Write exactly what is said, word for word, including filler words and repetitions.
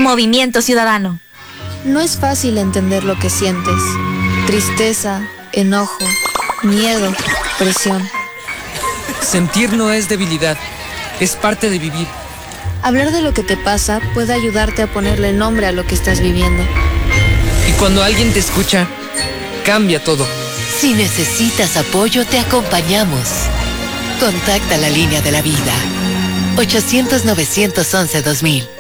Movimiento Ciudadano. No es fácil entender lo que sientes. Tristeza, enojo, miedo, presión. Sentir no es debilidad, es parte de vivir. Hablar de lo que te pasa puede ayudarte a ponerle nombre a lo que estás viviendo. Y cuando alguien te escucha, cambia todo. Si necesitas apoyo, te acompañamos. Contacta la línea de la vida. ochocientos, novecientos once, dos mil.